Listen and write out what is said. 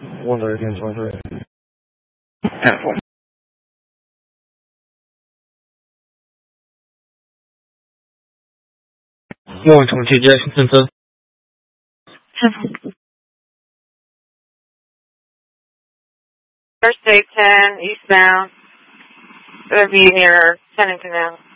1-10-23. 10-4. 1-22 Jackson Center. 10-4. Interstate 10, eastbound. It'll be near Pennington now.